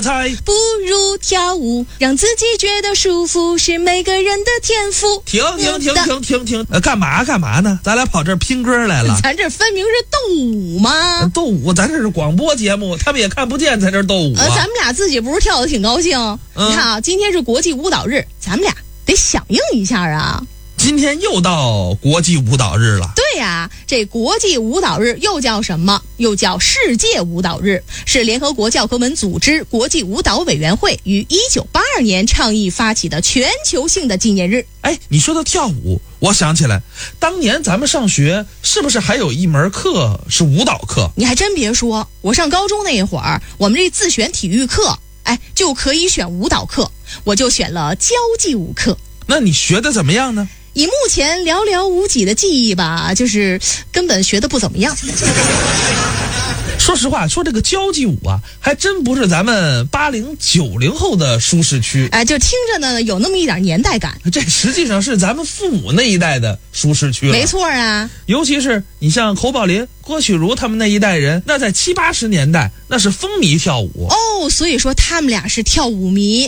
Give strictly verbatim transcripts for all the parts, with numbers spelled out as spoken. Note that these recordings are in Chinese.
才不如跳舞，让自己觉得舒服，是每个人的天赋。 停停停停停停，呃，干嘛干嘛呢？咱俩跑这儿拼歌来了？ 咱这分明是斗舞吗？ 斗舞，咱这是广播节目，他们也看不见，在这儿斗舞、啊。 呃，咱们俩自己不是跳得挺高兴？嗯、你看啊，今天是国际舞蹈日，咱们俩得响应一下啊。 今天又到国际舞蹈日了。 对呀、啊，这国际舞蹈日又叫什么？又叫世界舞蹈日，是联合国教科文组织国际舞蹈委员会于一九八二年倡议发起的全球性的纪念日。 哎，你说到跳舞，我想起来，当年咱们上学是不是还有一门课是舞蹈课？ 你还真别说，我上高中那一会儿，我们这自选体育课，哎，就可以选舞蹈课，我就选了交际舞课。 那你学的怎么样呢？ 以目前寥寥无几的记忆吧，就是根本学得不怎么样。 说实话，说这个交际舞啊，还真不是咱们八零九零后的舒适区。 哎，就听着呢，有那么一点年代感。 这实际上是咱们父母那一代的舒适区了。 没错啊， 尤其是你像侯宝林、郭启儒他们那一代人，那在七八十年代那是风靡跳舞哦，所以说他们俩是跳舞迷。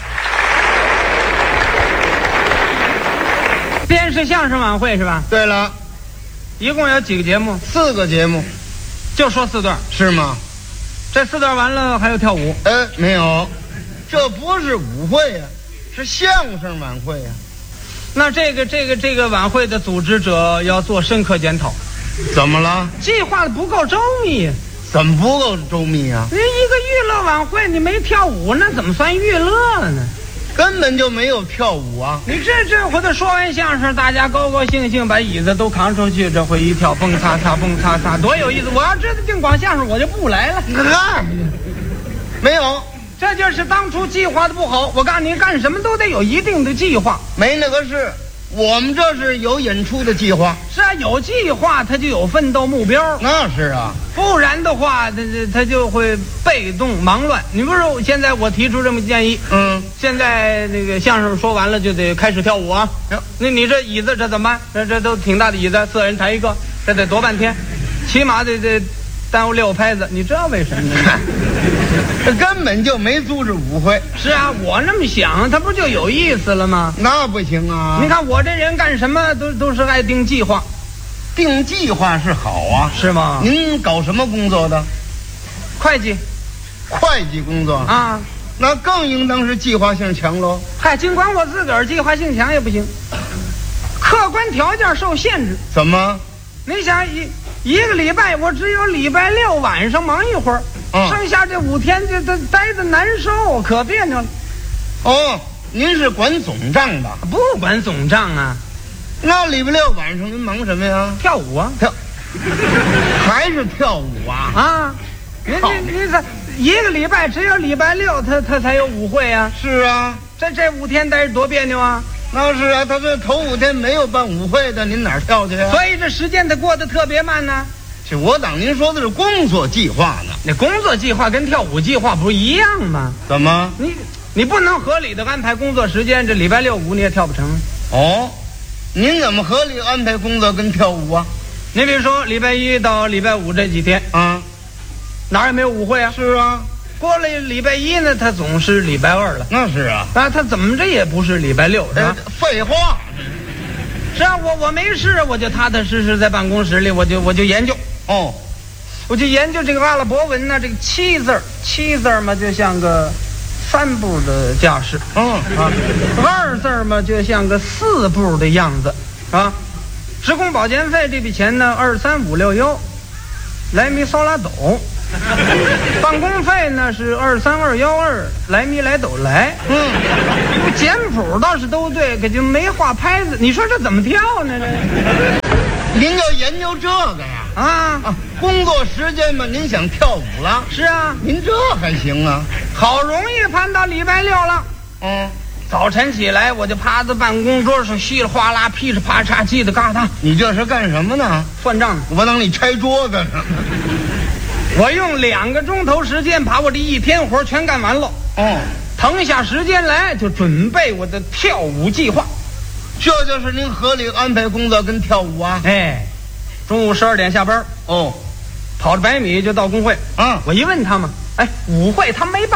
电视相声晚会是吧？ 对了， 一共有几个节目？ 四个节目， 就说四段是吗？ 这四段完了还有跳舞？ 呃，没有，这不是舞会呀、啊，是相声晚会呀、啊。 那这个这个这个晚会的组织者要做深刻检讨。 怎么了？ 计划的不够周密。 怎么不够周密啊？ 你一个娱乐晚会，你没跳舞，那怎么算娱乐呢？ 根本就没有跳舞啊！ 你这这回头说完相声，大家高高兴兴把椅子都扛出去，这回一跳，蹦擦擦，蹦擦擦，多有意思！我要知道净光相声，我就不来了。 看，没有， 这就是当初计划的不好。我告诉你，干什么都得有一定的计划。 没那个事，我们这是有演出的计划。 是啊，有计划，他就有奋斗目标。 那是啊， 不然的话，他他就会被动忙乱。你不是现在我提出这么建议， 嗯， 现在那个相声说完了就得开始跳舞啊。那你这椅子这怎么办？这这都挺大的椅子，四人抬一个，这得多半天，起码得得耽误六拍子。你知道为什么呢？ 这根本就没组织舞会。 是啊，我那么想，他不就有意思了吗？ 那不行啊！ 你看我这人干什么都都是爱定计划。 定计划是好啊， 是吗？ 您搞什么工作的？ 会计。 会计工作啊， 那更应当是计划性强喽。 嗨，尽管我自个儿计划性强也不行，客观条件受限制。 怎么？ 你想一一个礼拜，我只有礼拜六晚上忙一会儿，嗯、剩下这五天就这待得难受，可别扭了。 哦，您是管总账的？ 不管总账啊。 那礼拜六晚上您忙什么呀？ 跳舞啊， 跳，还是跳舞啊？ 啊，您您您这一个礼拜只有礼拜六他他才有舞会啊？ 是啊， 这这五天待着多别扭啊！ 那是啊，他这头五天没有办舞会的，您哪儿跳去啊？ 所以这时间他过得特别慢呢。 这我当您说的是工作计划呢。 那工作计划跟跳舞计划不一样吗？ 怎么？ 你你不能合理的安排工作时间，这礼拜六五你也跳不成。 哦。您怎么合理安排工作跟跳舞啊？ 你比如说礼拜一到礼拜五这几天啊， 哪儿也没有舞会啊？ 是啊， 过了礼拜一呢，他总是礼拜二了。 那是啊， 啊，他怎么着也不是礼拜六是吧？ 呃、废话， 是啊，我我没事，我就踏踏实实在办公室里，我就我就研究哦， 我就研究这个阿拉伯文呢，这个七字儿，七字儿嘛，就像个三步的架势， 嗯啊，二字嘛就像个四步的样子，啊，职工保健费这笔钱呢，二三五六幺，来咪嗦拉哆，办公费呢是二三二幺二，来咪来哆来，嗯，简谱倒是都对，可就没画拍子，你说这怎么跳呢？这？ 您就研究这个呀？ 啊啊，工作时间嘛，您想跳舞了？ 是啊， 您这还行啊？ 好容易盼到礼拜六了。 嗯， 早晨起来我就趴在办公桌上，稀里哗啦、噼里啪嚓、叽里嘎哒。 你这是干什么呢？ 算账。 我当你拆桌子呢。 我用两个钟头时间把我这一天活全干完了。 哦， 腾下时间来就准备我的跳舞计划。 这就是您合理安排工作跟跳舞啊？ 哎，中午十二点下班， 哦， 跑着百米就到工会。 嗯， 我一问他们，哎，舞会他没办，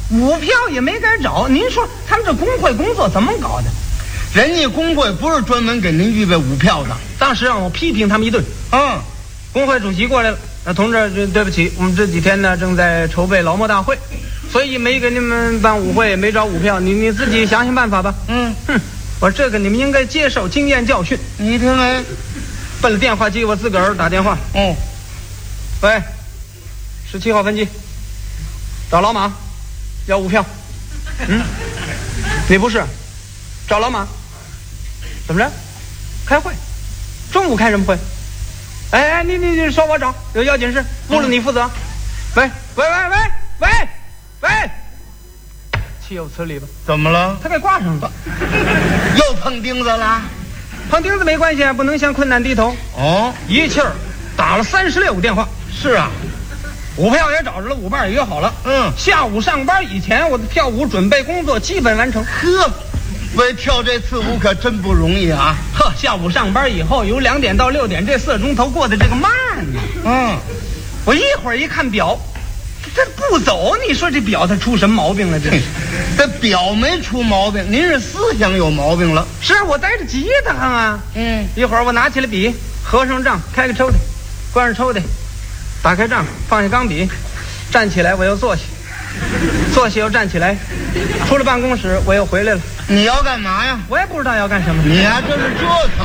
舞票也没敢找。您说他们这工会工作怎么搞的？ 人家工会不是专门给您预备舞票的。 当时让我批评他们一顿。 嗯， 工会主席过来了，呃，同志，这对不起，我们这几天呢正在筹备劳模大会，所以没给你们办舞会，没找舞票，你你自己想想办法吧。 嗯， 哼，我这个你们应该接受经验教训。 你听没？ 奔了电话机，我自个儿打电话。 哦， 喂，十七号分机，找老马，要舞票。嗯，你不是，找老马，怎么着？开会，中午开什么会？哎哎，你你你说我找，有要紧事，不了你负责。喂喂喂喂喂喂，岂有此理吧？ 怎么了？ 他给挂上了， 又碰钉子了？ 碰钉子没关系，不能向困难低头。 哦， 一气儿打了三十六个电话。 是啊， 舞票也找着了，舞伴也约好了。 嗯， 下午上班以前，我的跳舞准备工作基本完成。 呵，为跳这次舞可真不容易啊！ 呵，下午上班以后，由两点到六点这四个钟头过得这个慢呢。 嗯， 我一会儿一看表，这不走，你说这表它出什么毛病了？这是， 这表没出毛病，您是思想有毛病了。 是啊，我带着吉他啊。 嗯， 一会儿我拿起了笔，合上账，开个抽屉，关上抽屉，打开账，放下钢笔，站起来，我又坐下，坐下又站起来，出了办公室，我又回来了。 你要干嘛呀？ 我也不知道要干什么。 你呀、啊，这是折腾。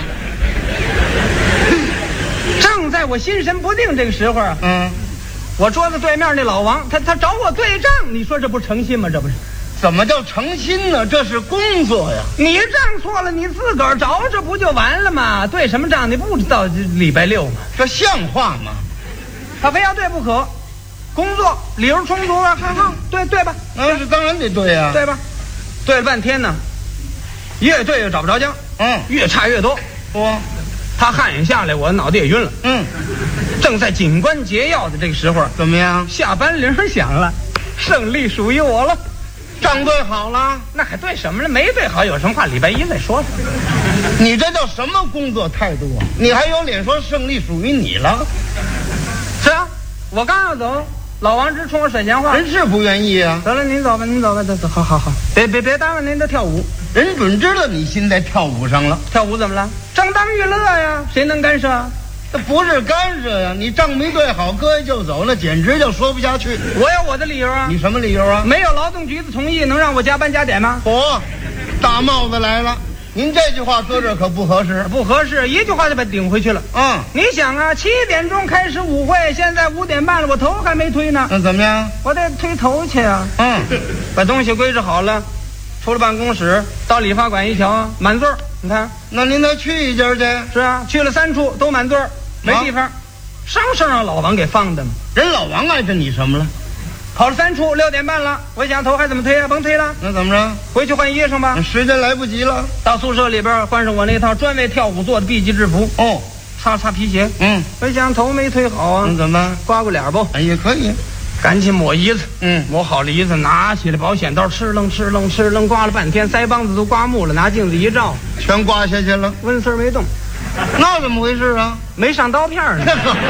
正在我心神不定这个时候啊， 嗯， 我桌子对面那老王，他他找我对账，你说这不诚心吗？这不是？ 怎么叫诚心呢？这是工作呀。 你账错了，你自个儿找，这不就完了吗？对什么账？你不知道礼拜六吗？ 这像话吗？ 他非要对不可，工作理由充足啊，哈哈，对对吧？ 那是当然得对呀、啊， 对吧？对了半天呢，越对越找不着将， 嗯， 越差越多。 我， 他汗也下来，我脑袋也晕了。 嗯， 正在紧关节要的这个时候， 怎么样？ 下班铃响了，胜利属于我了。 账对好了， 那还对什么了？没对好，有什么话礼拜一再说。 你这叫什么工作态度啊？你还有脸说胜利属于你了？ 是啊，我刚要走，老王直冲我甩闲话。 人是不愿意啊。 得了，您走吧，您走吧，走走，好好好，别别别耽误您的跳舞。 人准知道你心在跳舞上了， 跳舞怎么了？正当娱乐呀，谁能干涉？ 这不是干涉呀！你账没对好，搁下就走，那简直就说不下去。 我有我的理由啊。 你什么理由啊？ 没有劳动局的同意，能让我加班加点吗？ 嚯，大帽子来了！您这句话搁这儿可不合适， 不合适，一句话就把顶回去了。 嗯， 你想啊，七点钟开始舞会，现在五点半了，我头还没推呢。 那怎么样？ 我得推头去啊。 嗯， 把东西归置好了，出了办公室，到理发馆一瞧，满座儿。你看， 那您再去一家去。 是啊，去了三处都满座儿，没地方。生生让老王给放的嘛。 人老王碍着你什么了？ 跑了三处，六点半了，我想头还怎么推啊？甭推了， 那怎么着？ 回去换衣裳吧。 时间来不及了。 到宿舍里边换上我那套专为跳舞做的 B 级制服。 哦， 擦擦皮鞋。 嗯， 我想头没推好啊。 那怎么办？ 刮过脸不？ 哎，也可以。 赶紧抹胰子。 嗯， 抹好了胰子，拿起来保险刀，哧楞哧楞哧楞，刮了半天，腮帮子都刮木了。拿镜子一照， 全刮下去了。 温丝儿没动。 那怎么回事啊？ 没上刀片呢。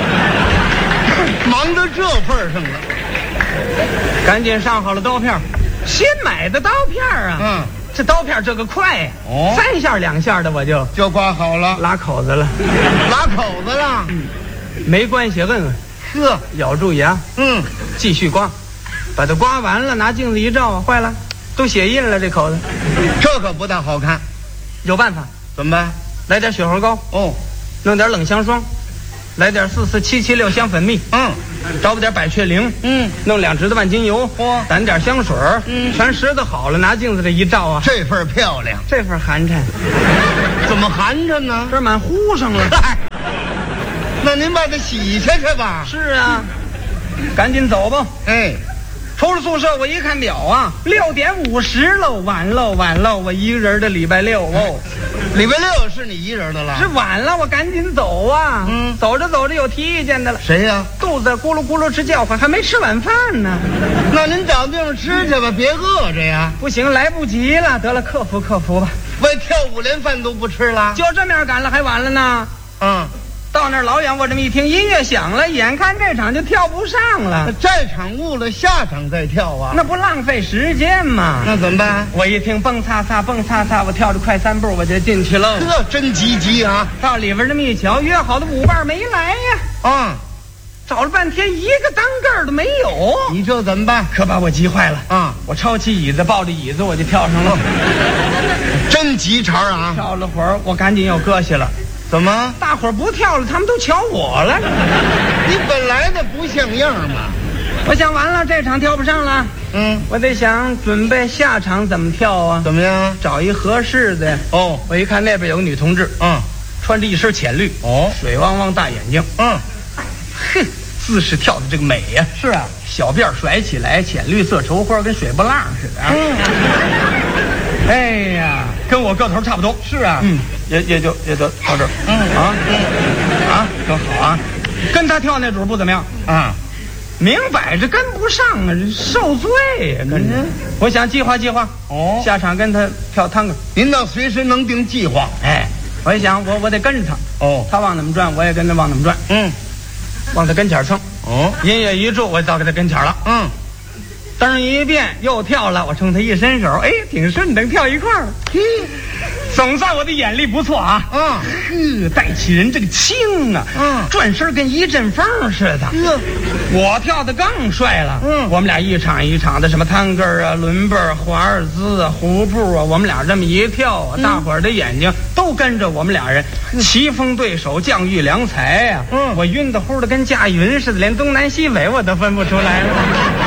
忙到这份上了。 赶紧上好了刀片，新买的刀片啊。 嗯， 这刀片这个快呀。 哦， 三下两下的我就就刮好了， 拉口子了。 拉口子了。 嗯，没关系，摁摁。 呵， 咬住牙。 嗯， 继续刮，把它刮完了，拿镜子一照，坏了，都血印了，这口子。 这可不大好看。 有办法， 怎么办？ 来点雪花膏。 哦， 弄点冷香霜，来点四四七七六香粉蜜。 嗯， 找不点百雀灵。 嗯， 弄两支的万金油。 嚯， 掸点香水。 嗯， 全拾掇好了，拿镜子这一照啊， 这份漂亮， 这份寒碜。 怎么寒碜呢？ 这满糊上了。 那您把它洗下去吧。 是啊，赶紧走吧。 哎， 出了宿舍，我一看表啊，六点五十喽，晚喽，晚喽，我一个人的礼拜六哦。 礼拜六是你一人的了？ 是晚了，我赶紧走啊。 嗯， 走着走着有提意见的了。 谁呀、啊？ 肚子咕噜咕噜直叫唤，还没吃晚饭呢。 那您找地方吃去吧，别饿着呀。 不行，来不及了，得了，克服克服吧。 为跳舞连饭都不吃了？ 就这面赶了，还晚了呢。 嗯， 到那儿老远，我这么一听音乐响了，眼看这场就跳不上了。 这场误了，下场再跳啊？ 那不浪费时间吗？ 那怎么办？ 我一听蹦擦擦蹦擦擦，我跳着快三步我就进去喽。 这真积极啊！ 到里边这么一瞧，约好的舞伴没来呀。 啊， 找了半天一个当个儿都没有。 你这怎么办？ 可把我急坏了啊！ 我抄起椅子，抱着椅子我就跳上了。 真急茬啊！ 跳了会儿，我赶紧又搁下了。 怎么？ 大伙儿不跳了，他们都瞧我了。 你本来的不像样嘛。 我想完了，这场跳不上了。 嗯， 我得想准备下场怎么跳啊？ 怎么样？ 找一合适的。 哦， 我一看那边有个女同志， 嗯， 穿着一身浅绿， 哦， 水汪汪大眼睛， 嗯， 哼，姿势跳的这个美呀、 是啊， 小辫甩起来，浅绿色绸花跟水波浪似的啊。 嗯， 哎呀，跟我个头差不多。 是啊， 嗯，也也就也就到这儿。 嗯啊，嗯啊，多好啊！跟他跳那主不怎么样啊， 明摆着跟不上啊，这受罪呀、跟着。 嗯我想计划计划， 哦下场跟他跳探戈。 您倒随时能定计划。 哎，我一想，我我得跟着他， 哦， 他往哪么转，我也跟着往哪么转， 嗯， 往他跟前蹭。 哦， 音乐一住，我就到给他跟前了。 嗯， 灯一变，又跳了，我冲他一伸手，哎，挺顺，能跳一块儿。 嘿， 总算我的眼力不错啊！ 啊， 呵，带起人这个轻啊， 嗯转身跟一阵风似的。 呵， 我跳的更帅了。 嗯我们俩一场一场的，什么探戈啊、伦贝儿、华尔兹啊、胡步啊，我们俩这么一跳啊，大伙儿的眼睛都跟着我们俩人，棋逢对手，将遇良才呀、 嗯我晕的乎的跟驾云似的，连东南西北我都分不出来了。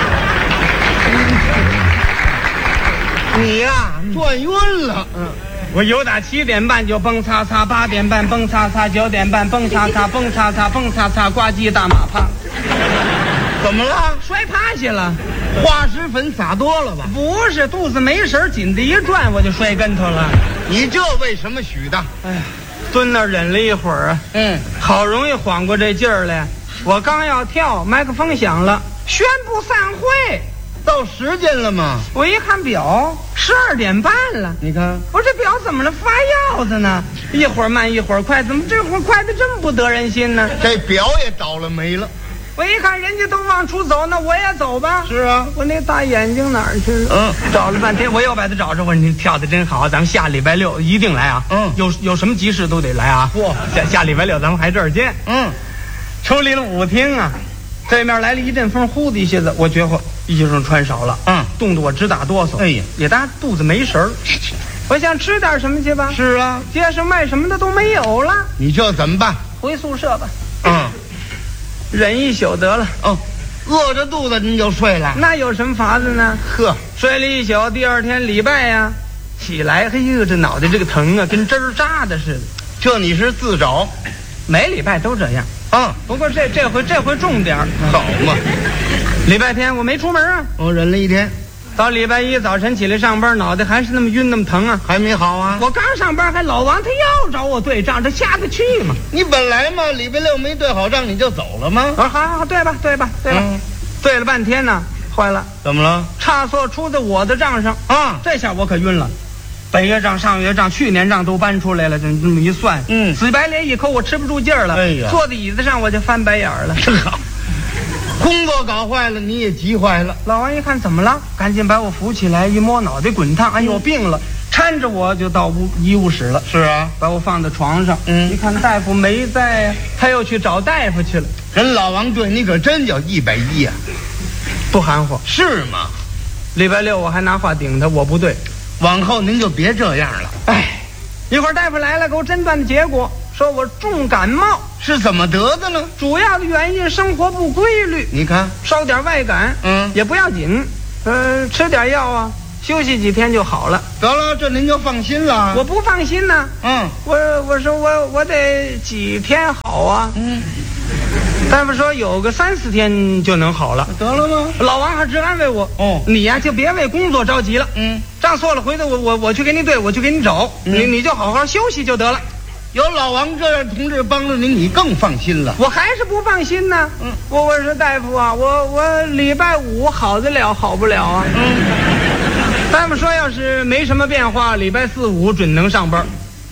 你呀、转晕了。 嗯，我有打七点半就蹦擦擦，八点半蹦擦擦，九点半蹦擦擦，蹦擦擦，蹦擦擦，呱唧大马趴， 怎么了？ 摔趴下了。 化石粉撒多了吧？ 不是，肚子没神儿，紧的一转我就摔跟头了。 你这为什么许的？ 哎呀，蹲那儿忍了一会儿啊， 嗯， 好容易缓过这劲儿来。我刚要跳，麦克风响了，宣布散会。 到时间了吗？ 我一看表，十二点半了。 你看， 我这表怎么了？发药子呢？一会儿慢，一会儿快，怎么这会儿快的这么不得人心呢？ 这表也倒了霉了。 我一看人家都往出走，那我也走吧。 是啊， 我那大眼睛哪儿去了？ 嗯， 找了半天，我又把他找着。我说你跳的真好，咱们下礼拜六一定来啊。 嗯有有什么急事都得来啊。 嚯下下礼拜六咱们还这儿见。 嗯， 出离了舞厅啊，对面来了一阵风，呼的一下子，我觉得衣裳穿少了， 嗯， 冻得我直打哆嗦。 哎呀， 也当肚子没神儿。我想吃点什么去吧。 是啊， 街上卖什么的都没有了， 你这怎么办？ 回宿舍吧， 嗯， 忍一宿得了。 哦，饿着肚子您就睡了。 那有什么法子呢？ 呵， 睡了一宿，第二天礼拜呀、起来，嘿呦，这脑袋这个疼啊，跟针儿扎的似的。 这你是自找。 每礼拜都这样， 啊， 不过这这回这回重点儿。 好嘛， 礼拜天我没出门啊， 我忍了一天， 到礼拜一早晨起来上班，脑袋还是那么晕，那么疼啊。 还没好啊。 我刚上班，还老王他要找我对账，这下得去吗？ 你本来嘛，礼拜六没对好账，你就走了吗我？说好好好，对吧对吧对吧， 嗯对了半天呢，坏了， 怎么了？ 差错出在我的账上， 啊， 这下我可晕了。本月账、上月账、去年账都搬出来了，这这么一算， 嗯死白脸一口，我吃不住劲儿了。 哎呀坐在椅子上我就翻白眼儿了。 真好。工作搞坏了，你也急坏了。 老王一看怎么了，赶紧把我扶起来，一摸脑袋滚烫，哎呦，我病了，搀着我就到屋医务室了。 是啊， 把我放在床上， 嗯一看大夫没在呀，他又去找大夫去了， 人老王对你可真叫一百一呀。 不含糊。 是吗？ 礼拜六我还拿话顶他，我不对。 往后您就别这样了。 哎，一会儿大夫来了，给我诊断的结果，说我重感冒， 是怎么得的呢？ 主要的原因生活不规律， 你看， 烧点外感， 嗯也不要紧，呃，吃点药啊，休息几天就好了。 得了，这您就放心了。 我不放心呢， 嗯我我说我我得几天好啊？ 嗯， 大夫说有个三四天就能好了。 得了吗？ 老王还直安慰我， 哦你呀就别为工作着急了， 嗯， 账错了回头我我我去给你对，我去给你找， 嗯你你就好好休息就得了。 有老王这样同志帮着您，你更放心了。 我还是不放心呢。 嗯， 我我说大夫啊，我我礼拜五好得了好不了啊。 嗯， 大夫说要是没什么变化，礼拜四五准能上班。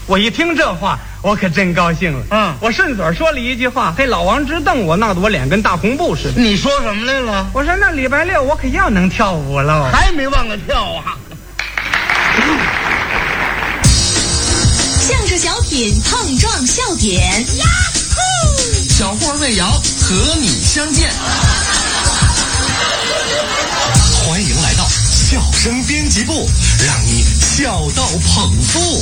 我一听这话，我可真高兴了。 嗯我顺嘴说了一句话，嘿，老王直瞪我，闹得我脸跟大红布似的。 你说什么来了？ 我说那礼拜六我可要能跳舞喽。 还没忘了跳啊！ 相声小品碰撞笑点，呀呼！ 小霍魏瑶和你相见，欢迎来到笑声编辑部，让你笑到捧腹。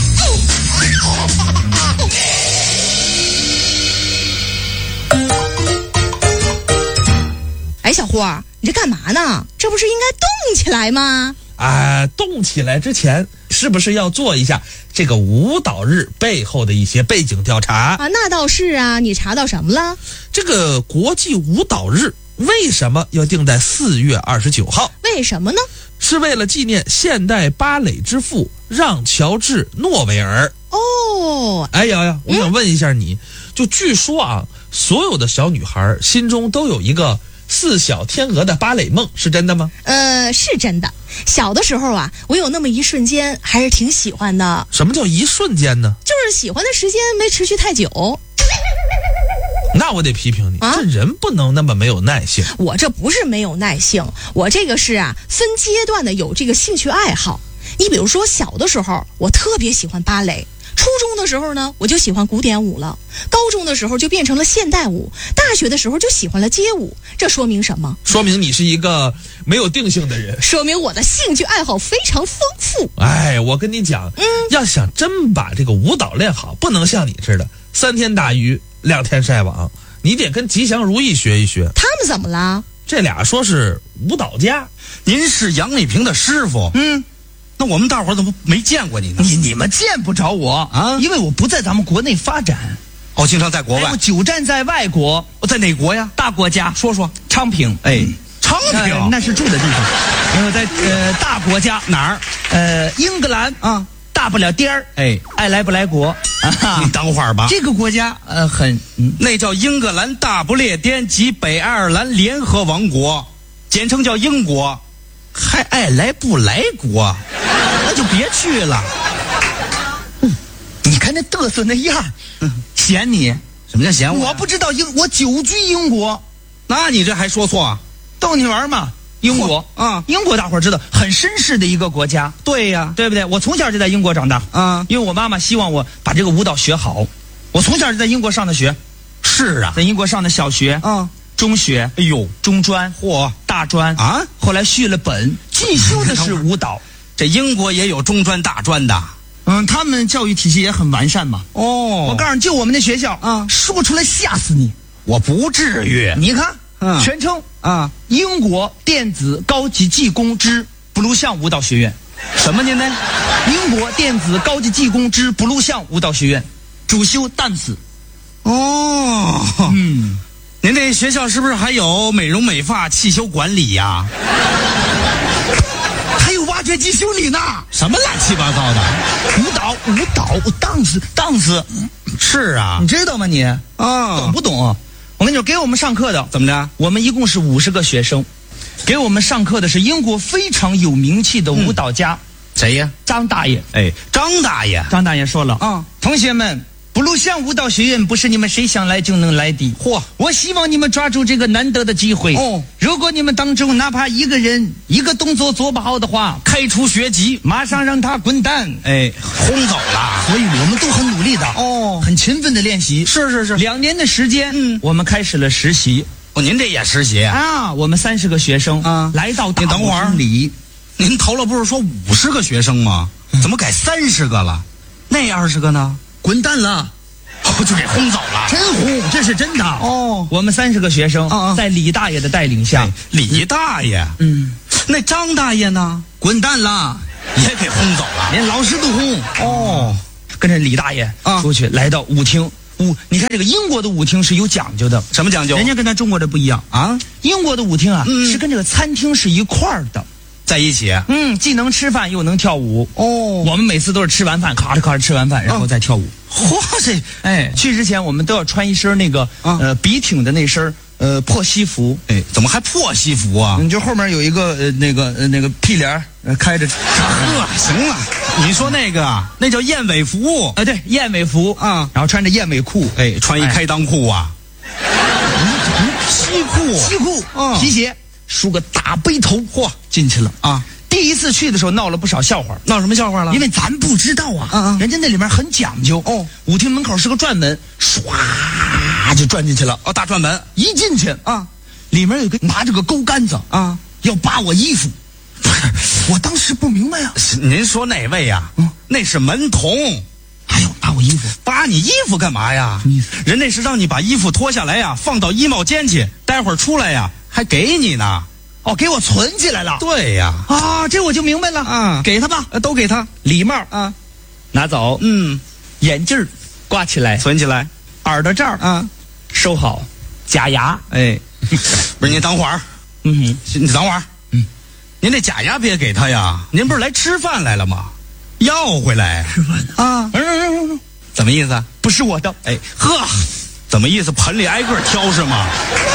哎，小霍，你这干嘛呢？这不是应该动起来吗？ 啊，动起来之前是不是要做一下这个舞蹈日背后的一些背景调查啊，那倒是啊，你查到什么了？ 这个国际舞蹈日为什么要定在四月二十九号？ 为什么呢？ 是为了纪念现代芭蕾之父让·乔治·诺维尔。 哦， 哎瑶瑶，我想问一下你，就据说啊，所有的小女孩心中都有一个四小天鹅的芭蕾梦，是真的吗？ 呃，是真的。小的时候啊，我有那么一瞬间还是挺喜欢的。 什么叫一瞬间呢？ 就是喜欢的时间没持续太久。 那我得批评你， 啊这人不能那么没有耐性。 我这不是没有耐性，我这个是啊，分阶段的有这个兴趣爱好。你比如说小的时候，我特别喜欢芭蕾。初中的时候呢，我就喜欢古典舞了；高中的时候就变成了现代舞；大学的时候就喜欢了街舞。这说明什么？ 说明你是一个没有定性的人。 说明我的兴趣爱好非常丰富。 哎，我跟你讲，嗯，要想真把这个舞蹈练好，不能像你似的三天打鱼两天晒网，你得跟吉祥如意学一学。 他们怎么了？ 这俩说是舞蹈家。 您是杨丽萍的师傅？嗯，那我们大伙儿怎么没见过你呢？ 你你们见不着我啊， 因为我不在咱们国内发展。 哦，经常在国外。 哎、我久站在外国。 我在哪国呀？ 大国家， 说说。 昌平。 哎，昌平、 呃、那是住的地方。然后在呃大国家哪儿？ 呃，英格兰啊， 大不了颠儿。 哎， 爱来不来国。 啊、你等会儿吧。 这个国家呃很、嗯， 那叫英格兰大不列颠及北爱尔兰联合王国，简称叫英国。还爱来不来国，那就别去了。 嗯、你看那嘚瑟那样，嗯、嫌你。 什么叫嫌我？ 我不知道英，我久居英国。 那你这还说错啊？ 逗你玩嘛。英国啊， 英国大伙儿知道，很绅士的一个国家。 对呀， 对不对？我从小就在英国长大啊， 因为我妈妈希望我把这个舞蹈学好。我从小就在英国上的学。 是啊， 在英国上的小学啊。 中学， 哎呦， 中专， 嚯， 大专啊！ 后来续了本，进修的是舞蹈。 这英国也有中专、大专的， 嗯，他们教育体系也很完善嘛。 哦， 我告诉你，就我们那学校啊， 说出来吓死你。 我不至于。 你看， 嗯， 全称啊， 英国电子高级技工之布鲁巷舞蹈学院。 什么您呢？ 英国电子高级技工之布鲁巷舞蹈学院，主修 dance。 哦，嗯。您这学校是不是还有美容美发、汽修管理呀？ 还有挖掘机修理呢？ 什么乱七八糟的？ 舞蹈，舞蹈 ，dance dance， 是啊， 你知道吗你？ 啊， 懂不懂？我跟你说，给我们上课的怎么着？ 我们一共是五十个学生，给我们上课的是英国非常有名气的舞蹈家， 谁呀？ 张大爷。 哎，张大爷， 张大爷说了啊， 同学们。布鲁巷舞蹈学院不是你们谁想来就能来的。 嚯！ 我希望你们抓住这个难得的机会。 哦， 如果你们当中哪怕一个人一个动作做不好的话， 开除学籍， 马上让他滚蛋。 哎，轰走了。 所以我们都很努力的哦， 很勤奋的练习。 是是是， 两年的时间，嗯，我们开始了实习。 哦，您这也实习啊？我们三十个学生啊，来到大等会儿里。 您头了不是说五十个学生吗？嗯、怎么改三十个了？那二十个呢？ 滚蛋了。 哦，就给轰走了， 真轰，这是真的哦。 我们三十个学生， 啊、 在李大爷的带领下， 哎、李大爷， 嗯， 那张大爷呢？ 滚蛋了， 也给轰走了， 连老师都轰。 哦， 跟着李大爷啊出去，来到舞厅。舞，你看这个英国的舞厅是有讲究的， 什么讲究？ 人家跟咱中国的不一样啊。 英国的舞厅啊， 嗯、 是跟这个餐厅是一块儿的。 在一起， 嗯，既能吃饭又能跳舞哦。 我们每次都是吃完饭，咔哧咔哧吃完饭，然后再跳舞。 嚯、哦，这哎，去之前我们都要穿一身那个、啊、呃笔挺的那身呃破西服。 哎，怎么还破西服啊？ 你就后面有一个呃那个呃那个屁帘呃开着。 呵，行了， 你说那个啊，那叫燕尾服啊，对，燕尾服啊， 然后穿着燕尾裤， 哎，穿一开裆裤啊，西裤， 西裤， 嗯皮鞋，梳个大背头，嚯，进去了啊。 第一次去的时候闹了不少笑话， 闹什么笑话了？ 因为咱不知道啊， 嗯嗯人家那里面很讲究哦。 舞厅门口是个转门，唰就转进去了。 哦，大转门一进去啊， 里面有个拿着个钩竿子啊， 要扒我衣服。我当时不明白呀、 是您说哪位呀？嗯，那是门童。 哎呦，扒我衣服， 扒你衣服干嘛呀？ 什么意思？ 人那是让你把衣服脱下来呀，放到衣帽间去，待会儿出来呀，还给你呢。 哦，给我存起来了。 对呀， 啊，这我就明白了。 啊给他吧， 呃都给他礼帽啊， 拿走。 嗯， 眼镜儿挂起来， 存起来耳朵罩儿啊， 收好，假牙。 哎，不是您等会儿， 嗯你等会儿，嗯，您这假牙别给他呀，您不是来吃饭来了吗？要回来吃饭啊？ 嗯嗯嗯， 怎么意思？ 不是我的。 哎呵，怎么意思？盆里挨个挑是吗？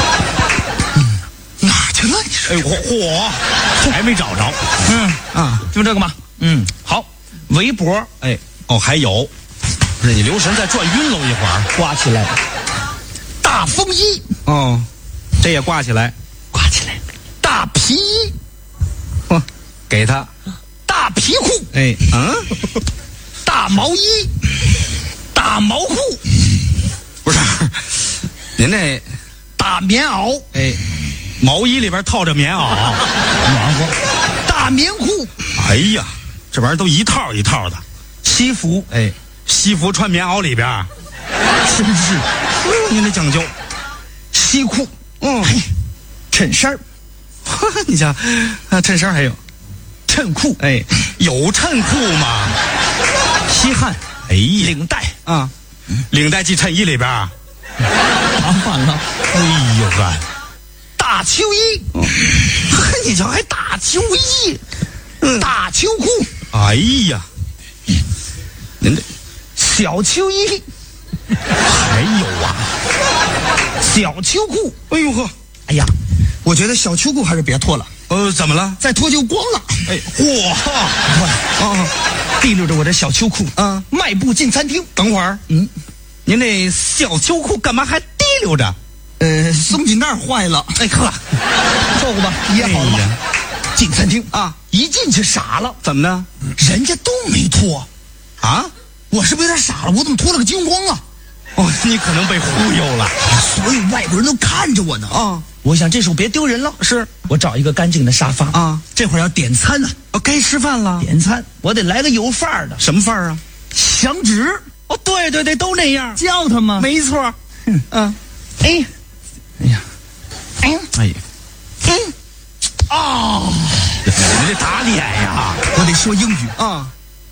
哪去了？你说哎嚯嚯，还没找着。 嗯啊， 就这个吗？嗯，好，围脖哎哦还有，不是你留神再转晕喽一会儿。 挂起来，大风衣哦，这也挂起来， 挂起来，大皮衣， 嚯，给他。 大皮裤， 哎嗯， 大毛衣，大毛裤， 不是，您这大棉袄， 哎，毛衣里边套着棉袄， 暖和，大棉裤， 哎呀，这玩意儿都一套一套的。 西服， 哎，西服穿棉袄里边， 是不是？ 嗯，您得讲究。 西裤， 嗯， 嘿，衬衫儿， 你瞧，啊，衬衫还有， 衬裤， 哎，有衬裤吗？ 西汉， 哎呀， 领带， 啊，领带系衬衣里边， 麻烦了， 哎呦呵， 大秋衣， 呵，你瞧还大秋衣， 大秋裤， 哎呀，您这小秋衣， 还有啊， 小秋裤， 哎呦呵， 哎呀，我觉得小秋裤还是别脱了， 呃，怎么了？ 再脱就光了。 哎，嚯， 啊，提溜着我这小秋裤， 啊， 迈步进餐厅。 等会儿， 嗯， 您这小秋裤干嘛还提溜着？ 呃，松紧带坏了。 哎呵， 凑合吧，掖好了吧。 哎呀进餐厅啊， 一进去傻了， 怎么呢？ 人家都没脱， 啊？ 我是不是有点傻了？我怎么脱了个精光啊？ 哦，你可能被忽悠了。 所有外国人都看着我呢。 啊， 我想这时候别丢人了， 是我找一个干净的沙发啊。 这会儿要点餐呢， 哦，该吃饭了。 点餐我得来个有范儿的， 什么范儿啊？ 响指。 哦，对对对，都那样。 叫他吗？ 没错。 嗯嗯， 哎， 哎呀， 哎呀， 哎呀， 嗯，哦， 你这打脸呀！ 我得说英语。 啊，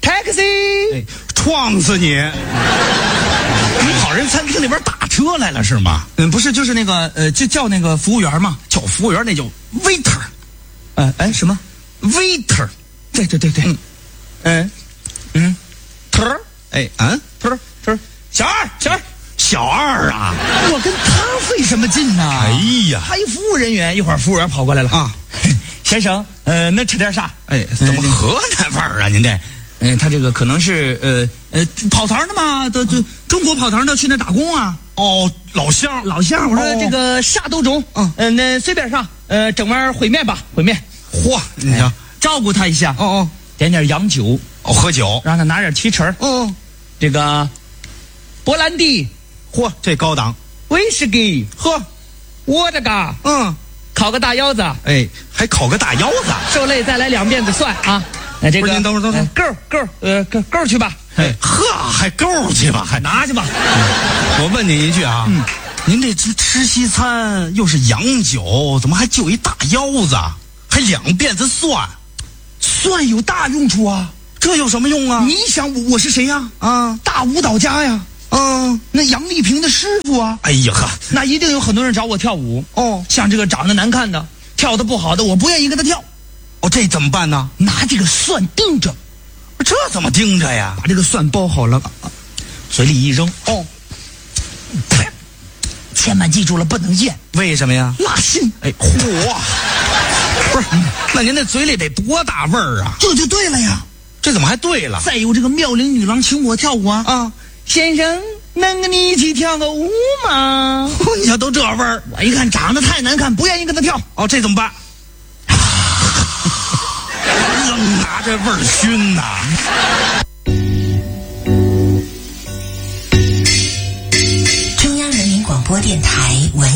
taxi， 哎，撞死你！你跑人餐厅里边打车来了是吗？ 嗯，不是，就是那个呃，就叫那个服务员嘛， 叫服务员那叫 waiter， 呃，哎，什么 waiter， 对对对对， 嗯嗯嗯， 头儿，哎啊， 头儿头儿，小二小二， 小二啊！ 我跟他费什么劲呢？ 哎呀， 还有服务人员，一会儿服务员跑过来了啊， 先生，呃，那吃点啥？ 哎，怎么河南味儿啊？您这， 嗯、他这个可能是呃呃跑堂的嘛，都都中国跑堂的去那打工啊。 哦，老乡， 老乡，我说哦这个啥都中， 嗯呃，那随便上，呃，整碗烩面吧，烩面， 嚯，你瞧， 照顾他一下， 哦哦点点洋酒， 哦，喝酒， 让他拿点提成儿， 哦， 这个波兰迪、 嚯，这高档， 威士忌， 呵， 我这个嗯， 烤个大腰子， 哎，还烤个大腰子， 受累再来两辫子蒜啊！那这个不是您等会儿等会儿呃够够呃够够去吧， 哎，呵，还够去吧？还拿去吧。 我问您一句啊，嗯，您这吃吃西餐又是洋酒，怎么还就一大腰子，还两辫子蒜？ 蒜有大用处啊！ 这有什么用啊？ 你想我我是谁呀？ 啊， 大舞蹈家呀！ 嗯， 那杨丽萍的师傅啊， 哎呀呵， 那一定有很多人找我跳舞。 哦像这个长得难看的，跳得不好的，我不愿意跟他跳， 哦，这怎么办呢？ 拿这个蒜盯着， 这怎么盯着呀？ 把这个蒜包好了，嘴里一扔， 哦， 千万记住了，不能咽， 为什么呀？ 辣心。 哎，嚯，不是，那您那嘴里得多大味儿啊？ 这就对了呀。 这怎么还对了？ 再有这个妙龄女郎请我跳舞啊！ 啊， 先生，能跟你一起跳个舞吗？ 你瞧都这味儿， 我一看长得太难看，不愿意跟他跳。 哦，这怎么办？愣拿这味儿熏呐、 中央人民广播电台文